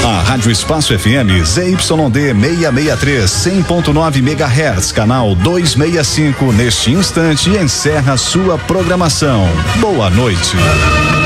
A Rádio Espaço FM ZYD 663, 100.9 MHz, canal 265, neste instante encerra sua programação. Boa noite.